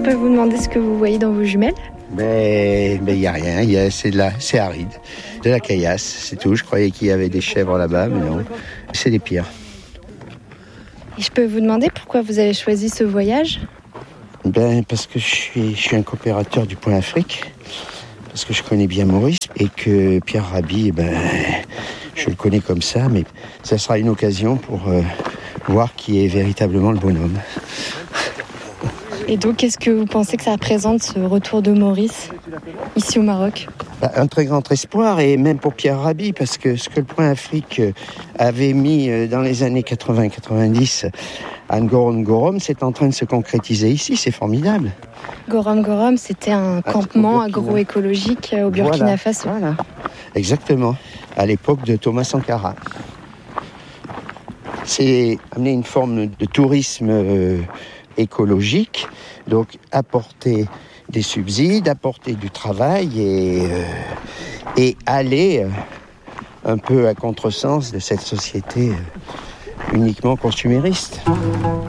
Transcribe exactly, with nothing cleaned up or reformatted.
peux vous demander ce que vous voyez dans vos jumelles ? Mais il n'y a rien, y a, c'est, de la, c'est aride, de la caillasse, c'est tout. Je croyais qu'il y avait des chèvres là-bas, mais non, c'est des pires. Et je peux vous demander pourquoi vous avez choisi ce voyage ? Ben, parce que je suis, je suis un coopérateur du Point Afrique, parce que je connais bien Maurice, et que Pierre Rabhi, ben, je le connais comme ça, mais ça sera une occasion pour euh, voir qui est véritablement le bonhomme. Et donc, qu'est-ce que vous pensez que ça représente, ce retour de Maurice, ici au Maroc ? Bah, un très grand espoir, et même pour Pierre Rabhi, parce que ce que le Point Afrique avait mis dans les années quatre-vingts quatre-vingt-dix à Ngorom Ngorom, c'est en train de se concrétiser ici, c'est formidable. Ngorom Ngorom, c'était un ah, campement agroécologique au Burkina voilà, Faso. Voilà, exactement, à l'époque de Thomas Sankara. C'est amener une forme de tourisme euh, écologique, donc apporter des subsides, apporter du travail et, euh, et aller euh, un peu à contresens de cette société euh, uniquement consumériste.